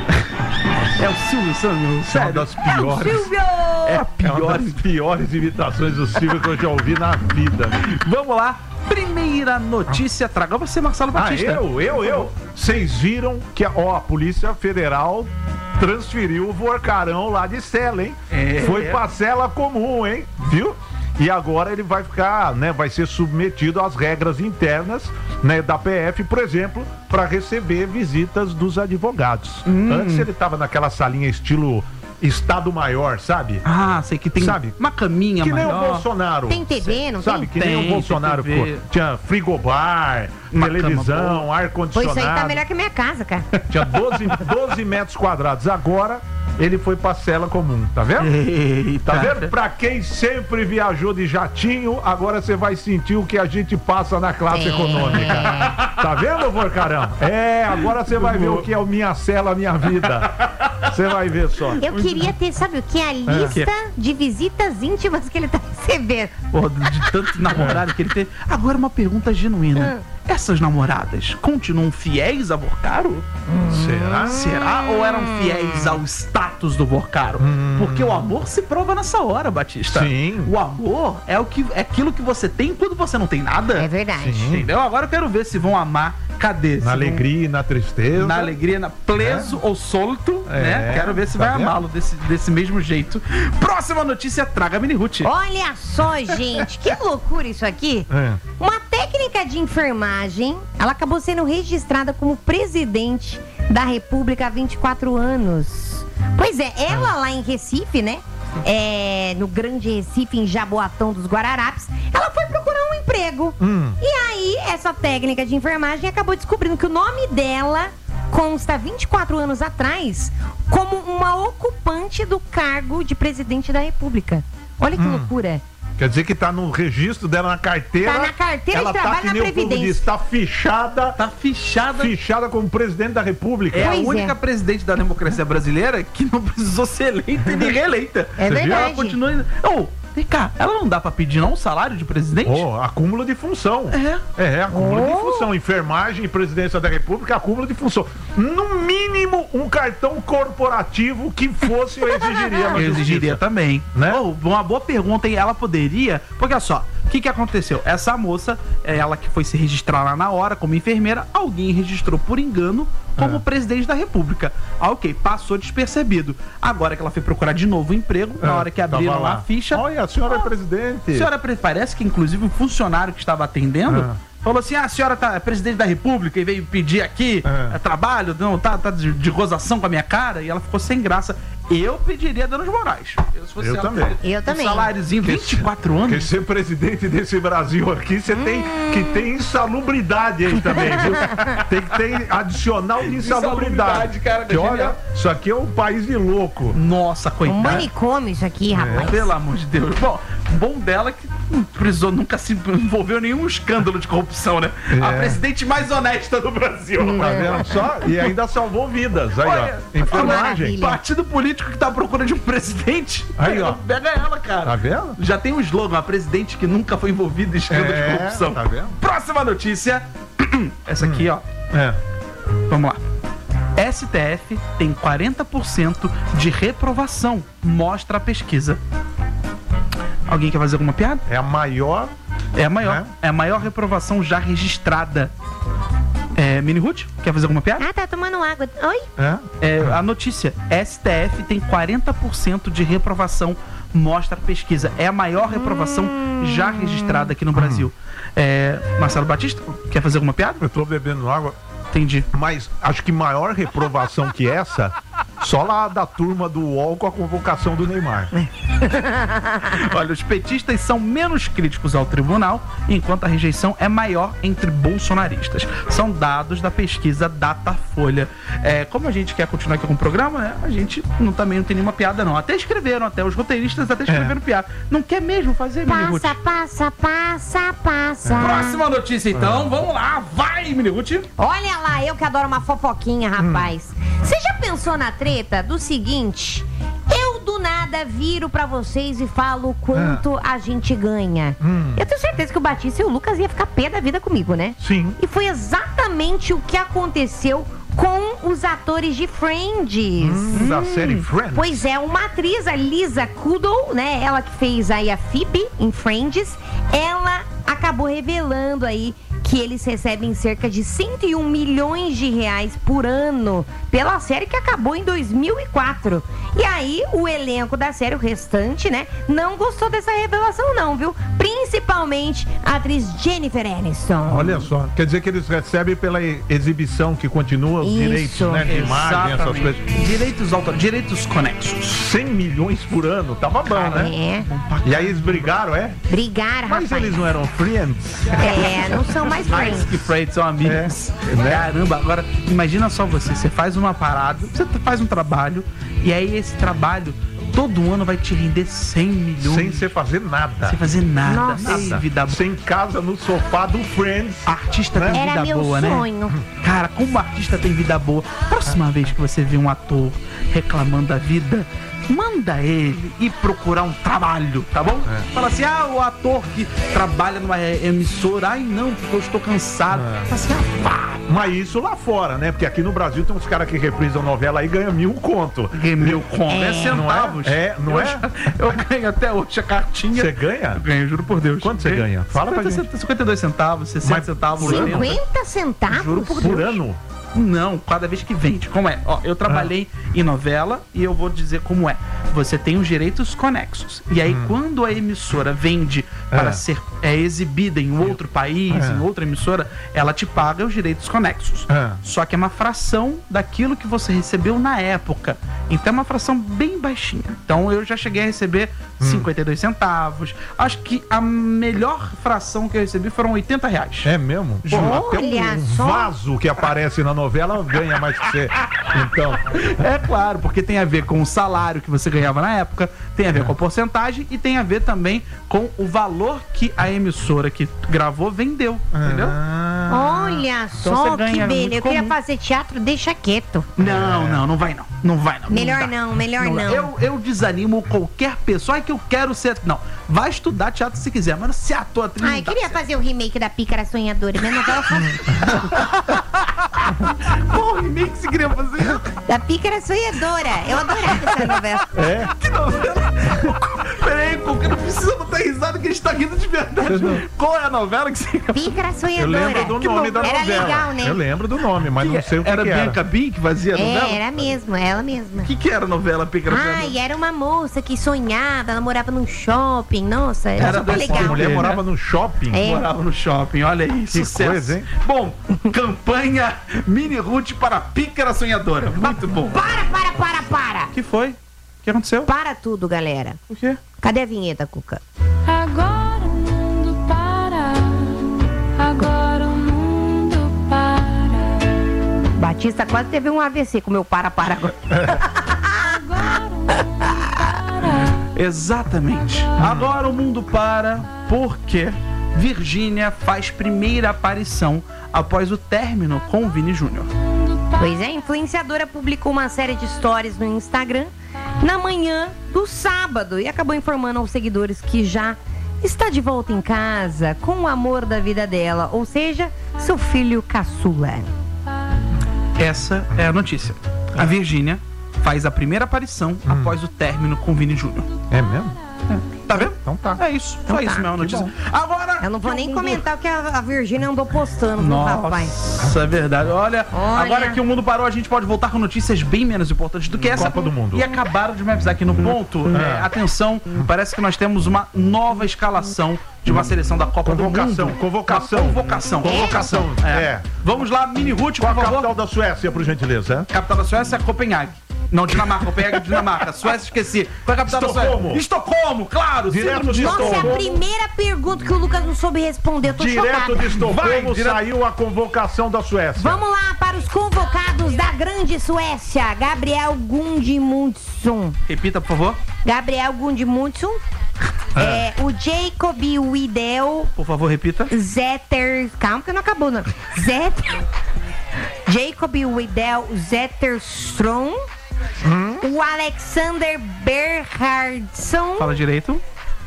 É o Silvio Santos, É uma sério. das é o piores. Silvio! É a É uma pior. das piores imitações do Silvio que eu já ouvi na vida. Vamos lá. Primeira notícia, traga você, Marcelo Batista. Eu. Vocês viram que a Polícia Federal transferiu o Vorcarão lá de cela, hein? É. Foi pra cela comum, hein? Viu? E agora ele vai ficar, né? Vai ser submetido às regras internas, né, da PF, por exemplo, para receber visitas dos advogados. Antes ele tava naquela salinha estilo Estado Maior, sabe? Ah, sei que tem Sabe? uma caminha Que nem o maior. Bolsonaro. Tem TV, não Sabe, tem? que nem Tem, o Bolsonaro tem TV. ficou. Tinha frigobar, Uma televisão, cama Pô, isso aí ar-condicionado. tá melhor que a minha casa, cara. Tinha 12 metros quadrados. Agora ele foi pra cela comum, tá vendo? Eita. Tá vendo? Pra quem sempre viajou de jatinho, agora você vai sentir o que a gente passa na classe econômica. Tá vendo, Vorcarão? agora você vai ver o que é o Minha Cela, Minha Vida. Você vai ver só. Eu queria ter, sabe o que? A lista de visitas íntimas que ele tá recebendo. Pô, de tanto namorado que ele teve. Agora uma pergunta genuína. Essas namoradas continuam fiéis a Vorcaro? Será? Será? Ou eram fiéis ao status do Vorcaro? Porque o amor se prova nessa hora, Batista. Sim. O amor é aquilo que você tem quando você não tem nada. É verdade. Sim. Entendeu? Agora eu quero ver se vão amar. Cadê? Se Na vão- alegria e na tristeza. Na alegria, preso ou solto, né? Quero ver se tá vai vendo? amá-lo desse mesmo jeito. Próxima notícia, traga Mini Ruth. Olha só, gente, que loucura isso aqui. Uma técnica de enfermagem, ela acabou sendo registrada como presidente da República há 24 anos. Pois é, ela lá em Recife, né? No Grande Recife, em Jaboatão dos Guararapes, ela foi procurar um emprego. E aí, essa técnica de enfermagem acabou descobrindo que o nome dela consta 24 anos atrás como uma ocupante do cargo de presidente da República. Olha que loucura. Quer dizer que tá no registro dela na carteira. Tá na carteira ela de trabalho, tá, que na nem o povo Previdência. diz, tá fichada. Tá fichada. Fichada como presidente da República. É a Pois única é. presidente da democracia brasileira que não precisou ser eleita e nem reeleita. É Você viu? verdade. Ela continua. Vem cá, ela não dá pra pedir não um salário de presidente? Acúmulo de função. Acúmulo de função. Enfermagem e presidência da República, acúmulo de função. No mínimo, um cartão corporativo que fosse, eu exigiria. Eu exigiria também. Né? Uma boa pergunta, hein? Ela poderia. Porque olha só, o que aconteceu? Essa moça, ela que foi se registrar lá na hora como enfermeira, alguém registrou por engano como presidente da República. Ok, passou despercebido. Agora que ela foi procurar de novo um emprego, na hora que abriram tava lá a ficha. Olha, a senhora é presidente. Parece que inclusive o funcionário que estava atendendo falou assim: a senhora é presidente da República e veio pedir aqui trabalho, não, tá de gozação com a minha cara, e ela ficou sem graça. Eu pediria danos morais. Se fosse ela, também. Eu também. Um saláriozinho, 24 Porque anos. ser presidente desse Brasil aqui, você tem que ter insalubridade aí também, viu? Tem que ter adicional de insalubridade. Cara, que olha, isso aqui é um país de louco. Nossa, Um coitado. manicômio isso aqui, rapaz. Pelo amor de Deus. Bom dela que não precisou, nunca se envolveu em nenhum escândalo de corrupção, né? A presidente mais honesta do Brasil. Tá vendo só? E ainda salvou vidas. Aí, Olha, ó. Enfermagem. maravilha. Partido político que tá à procura de um presidente. Aí, ó. Pega ela, cara. Tá vendo? Já tem um slogan: a presidente que nunca foi envolvida em escândalo de corrupção. Tá vendo? Próxima notícia. Essa aqui, ó. Vamos lá. STF tem 40% de reprovação, mostra a pesquisa. Alguém quer fazer alguma piada? É a maior. É a maior. Né? É a maior reprovação já registrada. Mini Ruth, quer fazer alguma piada? Ah, tá tomando água. Oi? A notícia: STF tem 40% de reprovação, mostra a pesquisa. É a maior reprovação já registrada aqui no Brasil. Marcelo Batista, quer fazer alguma piada? Eu tô bebendo água. Entendi. Mas acho que maior reprovação que essa, só lá da turma do UOL com a convocação do Neymar. Olha, os petistas são menos críticos ao tribunal, enquanto a rejeição é maior entre bolsonaristas. São dados da pesquisa Datafolha. Como a gente quer continuar aqui com o programa, né? A gente também não tem nenhuma piada, não. Até escreveram, os roteiristas até escreveram piada. Não quer mesmo fazer, Mini Ruth? Passa. Próxima notícia, então. Vamos lá. Vai, Mini Ruth. Olha lá, eu que adoro uma fofoquinha, rapaz. Você já pensou na treta do seguinte? Eu do nada viro pra vocês e falo quanto a gente ganha. Eu tenho certeza que o Batista e o Lucas iam ficar pé da vida comigo, né? Sim. E foi exatamente o que aconteceu com os atores de Friends. Da série Friends. Pois é, uma atriz, a Lisa Kudrow, né? Ela que fez aí a Phoebe em Friends, ela acabou revelando aí que eles recebem cerca de 101 milhões de reais por ano pela série que acabou em 2004. E aí, o elenco da série, o restante, né, não gostou dessa revelação não, viu? Principalmente a atriz Jennifer Aniston. Olha só, quer dizer que eles recebem pela exibição que continua os direitos, né, de imagem, essas coisas. Direitos conexos. 100 milhões por ano, tava bom, né? E aí eles brigaram, Brigaram, Mas rapaz. eles não eram friends? Não são mais Mais Friends. que Friends, são amigos. Caramba, agora imagina só você faz uma parada, você faz um trabalho, e aí esse trabalho todo ano vai te render 100 milhões. Sem você fazer nada. Sem fazer nada. Nossa. Ei, vida boa. Sem casa no sofá do Friends. Artista tem Era vida meu boa, né? sonho. Cara, como artista tem vida boa. Próxima vez que você vê um ator reclamando da vida, manda ele ir procurar um trabalho, tá bom? Fala assim, o ator que trabalha numa emissora, não, porque eu estou cansado. Fala assim, Mas isso lá fora, né? Porque aqui no Brasil tem uns caras que reprisam novela e ganham 1.000 conto. Meu conto. É centavos. Não é? Eu ganho até hoje a cartinha. Você ganha? Eu ganho, juro por Deus. Quanto você ganha? Fala pra gente. 52 centavos, 60 centavos. 50 centavos? Juro por Por Deus. ano? Não, cada vez que vende. Como é? Ó, eu trabalhei em novela e eu vou dizer como é. Você tem os direitos conexos. E aí, quando a emissora vende para ser exibida em outro país, em outra emissora, ela te paga os direitos conexos. Só que é uma fração daquilo que você recebeu na época. Então é uma fração bem baixinha. Então eu já cheguei a receber 52 centavos. Acho que a melhor fração que eu recebi foram R$80. É mesmo? Pô, até Olha um só. vaso que aparece na novela ganha mais que você. Então, É claro, porque tem a ver com o salário que você ganhava na época, tem a ver com a porcentagem e tem a ver também com o valor que a emissora que gravou vendeu, entendeu? Olha Então só você ganha, que era beleza. muito Eu queria comum. fazer teatro, deixa quieto. Não vai não. Não vai não. Melhor dá. não, melhor dá. não. Eu desanimo qualquer pessoa. Ai, que eu quero ser. Não, vai estudar teatro se quiser, mas se ator atriz. Ai, não dá queria certo. fazer o remake da Pícara Sonhadora. Minha novela Qual remake você queria fazer? da Pícara Sonhadora. Eu adorava essa novela. Que novela? Peraí, porque não precisa botar risada que a gente tá rindo de verdade. Qual é a novela que você Pícara eu Sonhadora. lembro do nome da Era novela. legal, né? Eu lembro do nome, mas não sei o que era que era. Bianca Bin que fazia a novela? Era mesmo, ela mesma. O que era a novela Pícara Sonhadora? Ai, era uma moça que sonhava, ela morava num shopping. Nossa, era Era super dessa A legal. mulher né? morava no shopping. É. Morava no shopping, olha aí, Que sucesso. coisa, hein? Bom, campanha Mini Ruth para Pícara Sonhadora. Muito bom. Para! O que foi? O que aconteceu? Para tudo, galera. O quê? Cadê a vinheta, Cuca? Agora o mundo para. Agora o mundo para. Batista quase teve um AVC com o meu para agora. Agora o mundo para. Exatamente. Agora o mundo para porque Virgínia faz primeira aparição após o término com o Vini Júnior. Pois é, a influenciadora publicou uma série de stories no Instagram na manhã do sábado e acabou informando aos seguidores que já está de volta em casa com o amor da vida dela, ou seja, seu filho caçula. Essa é a notícia. A Virgínia faz a primeira aparição após o término com o Vini Júnior. É mesmo? Tá vendo? Então tá. É isso. Só tá, isso mesmo a que notícia. bom. Agora. Eu não vou que nem o mundo- comentar o que a Virgínia andou postando, viu, rapaz? Nossa, é verdade. Olha, Olha. agora que o mundo parou, a gente pode voltar com notícias bem menos importantes do que essa. Copa do Mundo. E acabaram de me avisar aqui no ponto. Atenção, parece que nós temos uma nova escalação de uma seleção da Copa Convocação, do Mundo. convocação. Uma convocação. Convocação. É. Vamos lá, Mini Ruth, Qual por a favor. capital da Suécia, por gentileza? Capital da Suécia é Copenhague. Não, Dinamarca, Copenhague, Dinamarca. Suécia, esqueci. Qual é a capital da Estocolmo. Suécia? Estocolmo, claro. Direto de Nossa, é a Estocolmo. primeira pergunta que o Lucas não soube responder. Eu tô Direto chocada. de Estocolmo Vai, direto. saiu a convocação da Suécia. Vamos lá para os convocados da grande Suécia. Gabriel Gudmundsson. Repita, por favor. Gabriel Gudmundsson. O Jacob Widel Por favor, repita. Zetter. Calma que não acabou, não. Jacob Widel Zetterstrom. O Alexander Bernhardsson. Fala direito.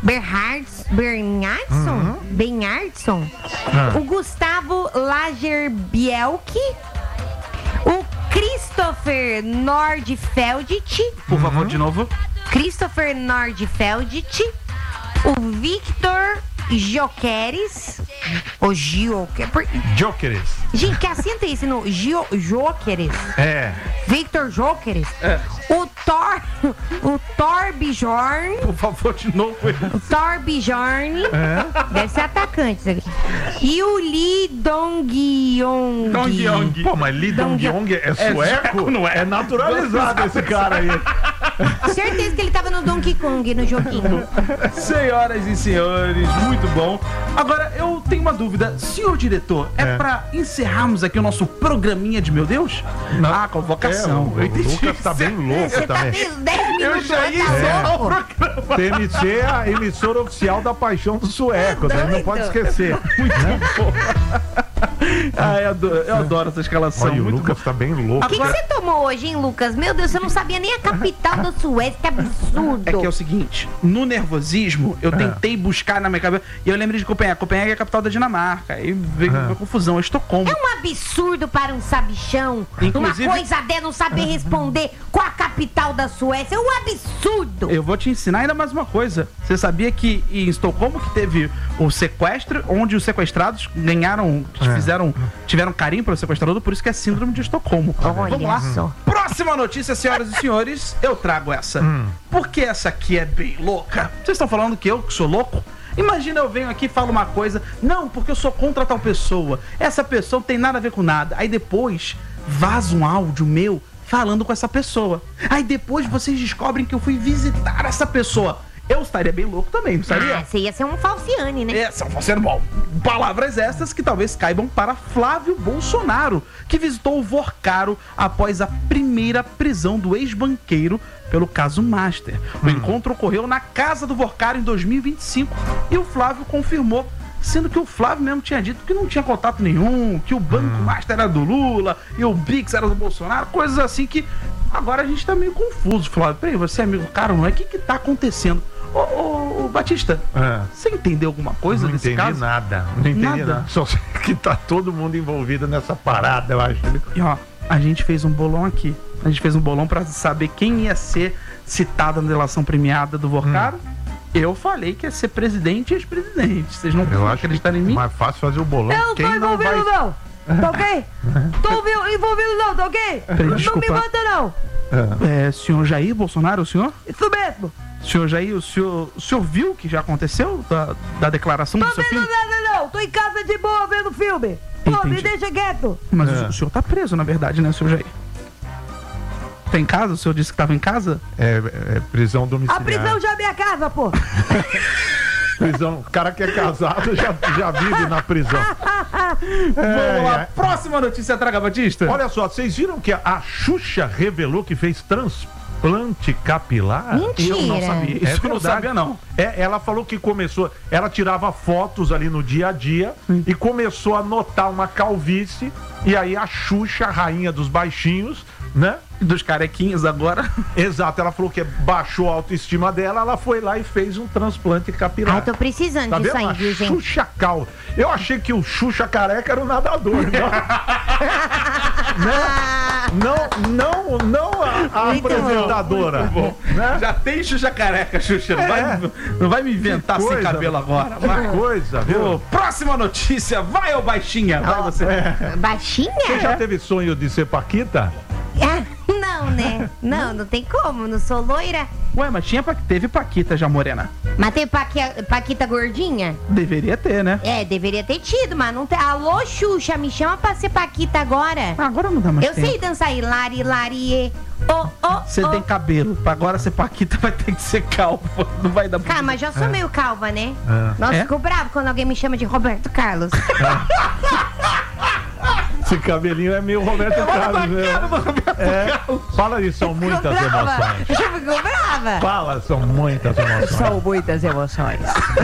Bernhardsson. O Gustavo Lagerbielke. O Christopher Nordfeldt. Por favor, de novo. Christopher Nordfeldt. O Victor Jokeres. O Joker. Jokeres. Gente, que acento é esse no Jokeres? É. Victor Jokeres. O Torbjorn. Por favor, de novo. O Torbjorn. Deve ser atacante isso aqui. E o Lee Dong-yong. Dong-yong. Pô, mas Lee Dong-yong é sueco? não é? É naturalizado esse cara aí. Certeza que ele tava no Donkey Kong no joguinho. Senhoras e senhores, muito bom. Agora, eu tenho uma dúvida. Senhor diretor, é pra encerrarmos aqui o nosso programinha de meu Deus? Não. Ah, convocação. É, Eu entendi. o Lucas tá bem louco Você tá também. vendo 10 Eu minutos já ia antes, encerrar tá o louco? programa. TMC é a emissora oficial da paixão do sueco, né? Não doido. pode esquecer. Ah, eu adoro essa escalação. Olha, o muito Lucas bom. tá bem louco. O que você tomou hoje, hein, Lucas? Meu Deus, você não sabia nem a capital da Suécia, que absurdo. É que é o seguinte, no nervosismo, eu tentei buscar na minha cabeça, e eu lembrei de Copenhague. Copenhague é a capital da Dinamarca. Aí veio uma confusão, Estocolmo. É um absurdo para um sabichão. Inclusive- Uma coisa dela não saber responder qual a capital da Suécia. É um absurdo. Eu vou te ensinar ainda mais uma coisa. Você sabia que em Estocolmo que teve o sequestro, onde os sequestrados ganharam, tiveram carinho pelo sequestrador, por isso que é síndrome de Estocolmo. Vamos lá. só. Próxima notícia, senhoras e senhores, eu trago essa. Porque essa aqui é bem louca. Vocês estão falando que eu sou louco? Imagina eu venho aqui e falo uma coisa, não, porque eu sou contra tal pessoa, essa pessoa não tem nada a ver com nada. Aí depois vaza um áudio meu falando com essa pessoa. Aí depois vocês descobrem que eu fui visitar essa pessoa. Eu estaria bem louco também, não estaria? Você ia ser um falciane, né? Essa é bom. Palavras essas que talvez caibam para Flávio Bolsonaro, que visitou o Vorcaro após a primeira prisão do ex-banqueiro pelo caso Master. O encontro ocorreu na casa do Vorcaro em 2025 e o Flávio confirmou, sendo que o Flávio mesmo tinha dito que não tinha contato nenhum, que o Banco Master era do Lula e o Bix era do Bolsonaro, coisas assim que agora a gente tá meio confuso, Flávio. Peraí, você é amigo do cara, não é? O que tá acontecendo? Ô, Batista, você entendeu alguma coisa desse caso? Não entendi nada. Só sei que tá todo mundo envolvido nessa parada, eu acho. E ó, a gente fez um bolão aqui. A gente fez um bolão pra saber quem ia ser citado na delação premiada do Vorcaro. Eu falei que ia ser presidente e ex-presidente. Vocês não acreditam em mim? Mais fácil fazer o bolão. Eu não tô envolvido, não. Tá ok? Tô envolvido, não, tá ok? Não desculpa. me manda, não. Senhor Jair Bolsonaro, o senhor? Isso mesmo. Senhor Jair, o senhor viu o que já aconteceu da declaração do seu Tô filho? vendo nada, não. Tô em casa de boa vendo filme. Pô, me Entendi. deixa quieto. Mas o senhor tá preso, na verdade, né, senhor Jair? Tá em casa? O senhor disse que tava em casa? Prisão A domiciliar. prisão já é minha casa, pô. Prisão. O cara que é casado já vive na prisão. Vamos lá, próxima notícia, traga, Batista. Olha só, vocês viram que a Xuxa revelou que fez transplante capilar? Mentira. Eu não sabia. Isso eu não verdade. sabia, não. Ela falou que começou, ela tirava fotos ali no dia a dia e começou a notar uma calvície, e aí a Xuxa, a rainha dos baixinhos, né? Dos carequinhos agora. Exato, ela falou que baixou a autoestima dela, ela foi lá e fez um transplante capilar. Ai, tô precisando Tá disso vendo? aí, A viu, gente? Xuxa Cal. Eu achei que o Xuxa careca era o nadador. Não a Muito bom, apresentadora. Né? Já tem Xuxa careca, Xuxa. Não vai me inventar Que sem coisa, cabelo agora. Que Vai. coisa, viu? Ô, próxima notícia. Vai, ô baixinha. Vai você. Baixinha? Você já teve sonho de ser Paquita? Não, né? Não tem como, não sou loira. Ué, mas teve Paquita já morena. Mas tem Paquita gordinha? Deveria ter, né? Deveria ter tido, mas não tem. Alô, Xuxa, me chama pra ser Paquita agora. Agora não dá mais Eu tempo. sei dançar hilari, larie. Você tem cabelo. Pra agora ser Paquita vai ter que ser calvo. Não vai dar pra Cara, mas já sou meio calva, né? É. Nossa, É? fico bravo quando alguém me chama de Roberto Carlos. Esse cabelinho é meio Roberto Carlos, né? Fala aí, são muitas emoções. Eu fico brava. Fala, são muitas emoções. São muitas emoções.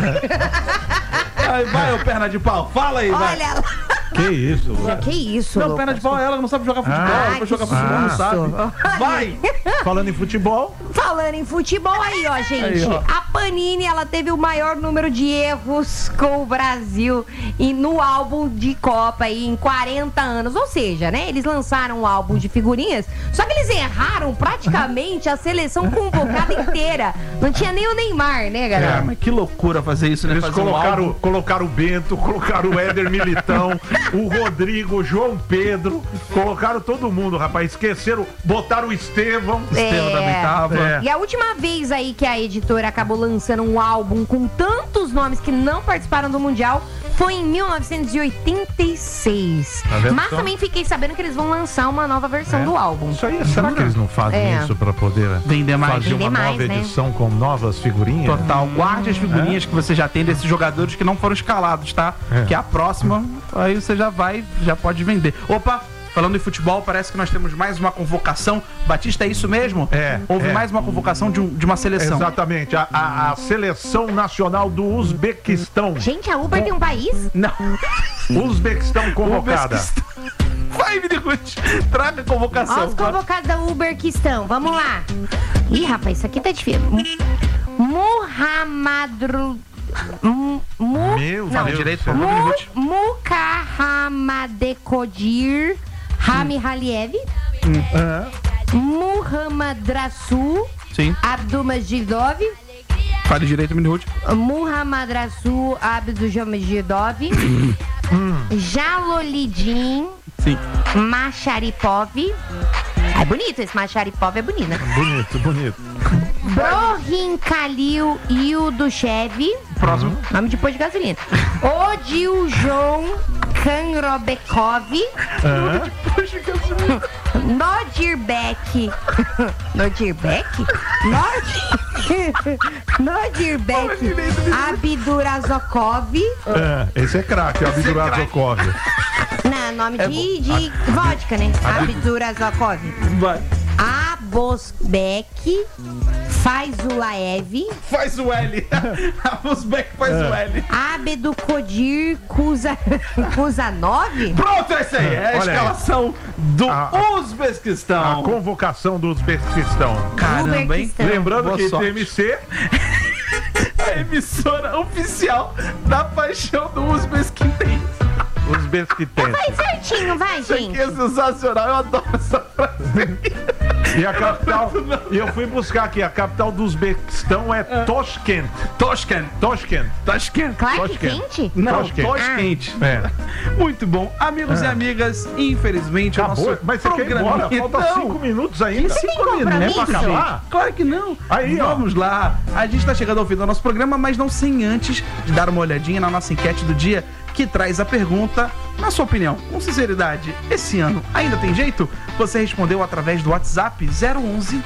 Vai, ô perna de pau. Fala aí, vai. Olha lá. Que isso? Que isso, Não, Lucas? perna de pau é ela, não sabe jogar futebol. Ah, Ela vai jogar futebol, não sabe. Vai! Falando em futebol, Falando em futebol aí, ó, gente. Aí, ó. A Panini, ela teve o maior número de erros com o Brasil e no álbum de Copa aí em 40 anos. Ou seja, né, eles lançaram um álbum de figurinhas, só que eles erraram praticamente a seleção convocada inteira. Não tinha nem o Neymar, né, galera? Mas que loucura fazer isso, né? eles Fazer um álbum. colocaram o Bento, colocaram o Éder Militão, o Rodrigo, o João Pedro, colocaram todo mundo, rapaz. Esqueceram, botaram o Estevão. Estevão também tava. É. E a última vez aí que a editora acabou lançando um álbum com tantos nomes que não participaram do Mundial foi em 1986. Tá vendo Mas só? também fiquei sabendo que eles vão lançar uma nova versão do álbum. Isso aí, será que eles não fazem É. isso pra poder Vender mais. fazer Vender uma mais, nova né? edição com novas figurinhas? Total. Guarde as figurinhas que você já tem desses jogadores que não foram escalados, tá? É. Que a próxima, aí você já pode vender. Opa! Falando em futebol, parece que nós temos mais uma convocação. Batista, é isso mesmo? Houve mais uma convocação de uma seleção. Exatamente, a seleção nacional do Uzbequistão. Gente, a Uber tem um país? Não. Uzbequistão convocada. Vai, Miniguti. Traga a convocação. Ó, os convocados da Uber que estão. Vamos lá. Ih, rapaz, isso aqui tá difícil. Muhammadru... Meu Fala Deus direito, do céu. por favor, Miniguti. Mukhamadekodir Rami Haliev, Muhammad Rasul Sim. Abdulmajidov, Fale direito, Miniguti. Muhammad Rasul Abdulmajidov, Jalolidin Sim. Macharipov. É bonito, esse Macharipov é bonito, né? Bonito, bonito. Brohin Yudushev. Próximo. Nome de posto de gasolina. Odiljon Kanrobekov. Nodirbek. Nodirbek? Nodirbek Abdurazokov. Esse é craque, o Abdurazokov. Não, nome de vodka, né? Abdurazokov. Vai. Abosbek Faizulaev. Faz o L. A Uzbek faz o L. Abedukodir Kuzanov. Pronto, é isso aí. É a Olha aí. escalação do A Uzbequistão. convocação do Uzbequistão. Caramba, hein? Uzbequistão. Lembrando Boa que sorte. TMC A emissora oficial da paixão do Uzbequistão. Uzbequistão. Vai certinho, vai, Isso aqui gente. é sensacional. Eu adoro essa frase. E a capital, e eu fui buscar aqui, a capital do Uzbequistão é Toshkent. Toshkent. Toshkent. Toshkent. Claro que Toshkent. quente. Não, Toshkent. Toshkent. É. Muito bom. Amigos e amigas, infelizmente Acabou, o nosso mas você quer ir embora? Falta Não. 5 minutos ainda. Tem compromisso? É pra acabar? Claro que não. Aí, ó. Vamos lá. A gente tá chegando ao fim do nosso programa, mas não sem antes de dar uma olhadinha na nossa enquete do dia, que traz a pergunta, na sua opinião, com sinceridade, esse ano ainda tem jeito? Você respondeu através do WhatsApp 011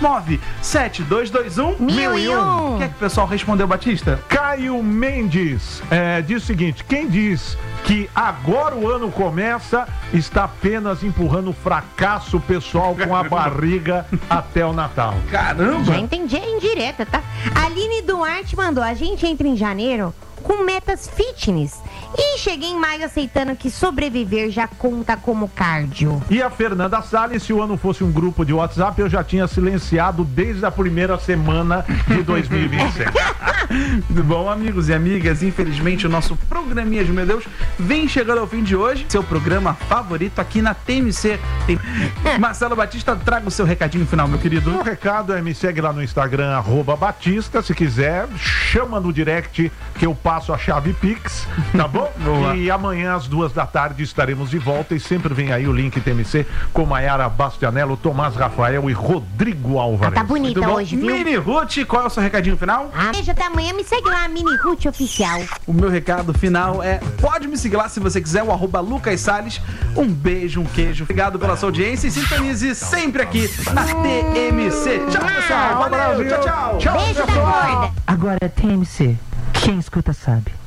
97221 1001. O que é que o pessoal respondeu, Batista? Caio Mendes diz o seguinte: quem diz que agora o ano começa está apenas empurrando o fracasso pessoal com a barriga até o Natal. Caramba! Já entendi a indireta, tá? Aline Duarte mandou: a gente entra em janeiro com metas fitness. E cheguei em maio aceitando que sobreviver já conta como cardio. E a Fernanda Salles, se o ano fosse um grupo de WhatsApp, eu já tinha silenciado desde a primeira semana de 2026. Tudo bom, amigos e amigas? Infelizmente, o nosso programinha de meu Deus vem chegando ao fim de hoje. Seu programa favorito aqui na TMC. Marcelo Batista, traga o seu recadinho final, meu querido. O recado é: me segue lá no Instagram, @Batista. Se quiser, chama no direct que eu passo a chave Pix, tá bom? Boa. E amanhã às 14h estaremos de volta. E sempre vem aí o link TMC com Maiara Bastianello, Tomás Rafael e Rodrigo Álvares. Tá bonita Muito bom. hoje, viu? Mini Ruth, qual é o seu recadinho final? Beijo, até amanhã. Me segue lá, Mini Ruth Oficial. O meu recado final é: pode me seguir lá se você quiser, o @Lucas Salles. Um beijo, um queijo. Obrigado pela sua audiência e sintonize sempre aqui na TMC. Tchau, pessoal. Valeu, tchau, tchau. Beijo da gorda. Agora TMC, quem escuta sabe.